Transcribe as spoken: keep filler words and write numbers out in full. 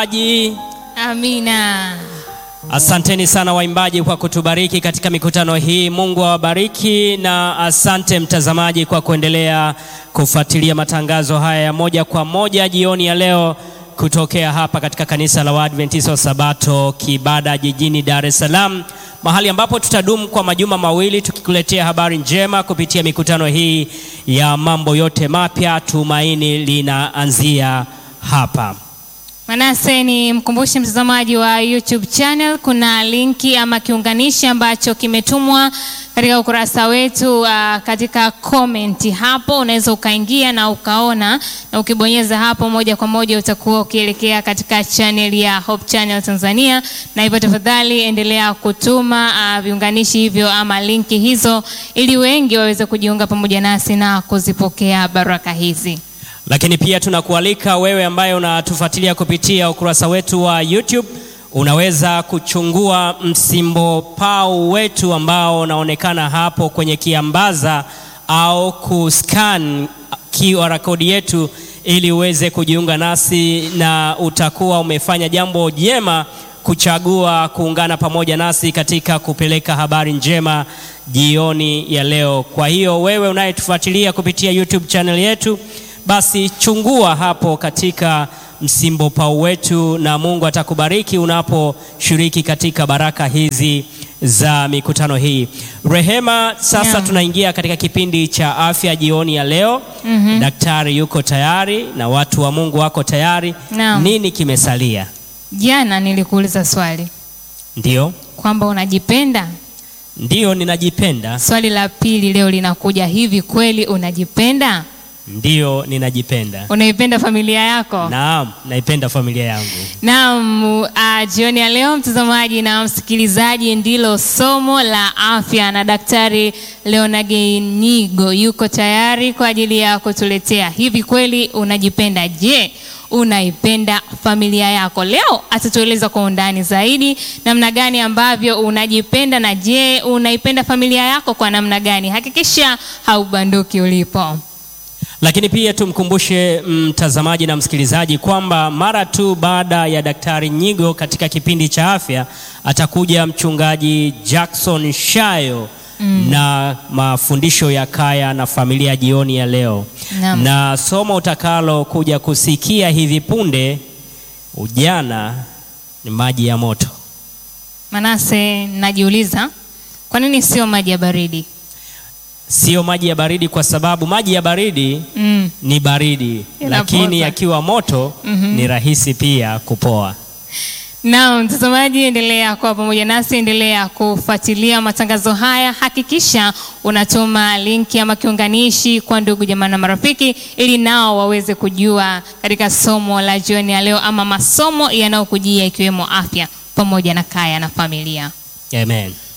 Amina. Asanteni sana waimbaji kwa kutubariki katika mikutano hii. Mungu awabariki, na asante mtazamaji kwa kuendelea kufuatilia matangazo haya ya moja kwa moja jioni ya leo kutokea hapa katika kanisa la Waadventista wa Sabato Kibada jijini Dar es Salaam, mahali ambapo tutadumu kwa majuma mawili tukikuletea habari njema kupitia mikutano hii ya mambo yote mapya. Tumaini linaanzia hapa. Manase, ni mkumbushe mtazamaji wa YouTube channel, kuna linki ama kiunganishi ambacho kimetumwa katika ukurasa wetu. Uh, katika comment hapo unaweza ukaingia na ukaona, na ukibonyeza hapo moja kwa moja utakuwa ukielekea katika channel ya Hope Channel Tanzania. Na hivyo tafadhali endelea kutuma uh, viunganishi hivyo ama linki hizo ili wengi waweze kujiunga pamoja nasi na kuzipokea baraka hizi. Lakini pia tunakualika wewe ambaye unatufuatilia kupitia ukurasa wetu wa YouTube, unaweza kuchungua msimbo pau wetu ambao unaonekana hapo kwenye kiambaza, au kuscan Q R code yetu ili uweze kujiunga nasi, na utakuwa umefanya jambo jema kuchagua kuungana pamoja nasi katika kupeleka habari njema jioni ya leo. Kwa hiyo wewe unayetufuatilia kupitia YouTube channel yetu, basi chungua hapo katika msimbo pau wetu, na Mungu atakubariki unaposhiriki katika baraka hizi za mikutano hii. Rehema, sasa yeah. Tunaingia katika kipindi cha afya jioni ya leo. Mm-hmm. Daktari yuko tayari na watu wa Mungu wako tayari. No. Nini kimesalia? Jana nilikuuliza swali. Ndio. Kwamba unajipenda? Ndio, ninajipenda. Swali la pili leo linakuja hivi, kweli unajipenda? Ndio, ninajipenda. Unaipenda familia yako? Naam, naipenda familia yangu. Naam, uh, jioni ya leo mtazamaji na msikilizaji, ndilo somo la afya, na Daktari Leonage Nyigo yuko tayari kwa ajili ya kutuletea hivi, kweli unajipenda? Je, unaipenda familia yako? Leo atatueleza kwa undani zaidi namna gani ambavyo unajipenda, na je, unaipenda familia yako kwa namna gani? Hakikisha haubanduki ulipo. Lakini pia tumkumbushe mtazamaji na msikilizaji kwamba mara tu baada ya Daktari Nyigo katika kipindi cha afya, atakuja mchungaji Jackson Shayo mm. na mafundisho ya kaya na familia jioni ya leo. Naam. Na somo utakalo kuja kusikia hivi punde, ujana ni maji ya moto. Manase, najiuliza kwa nini sio maji ya baridi? Sio maji ya baridi kwa sababu maji ya baridi mm. ni baridi, lakini yakiwa moto mm-hmm. ni rahisi pia kupoa. Na mtazamaji, endelea kwa pamoja nasi, endelea kufuatilia matangazo haya. Hakikisha unatuma linki ama kiunganishi kwa ndugu jamaa na marafiki ili nao waweze kujua katika somo la jioni ya leo ama masomo yanayokujia ikiwemo afya pamoja na kaya na familia. Amen.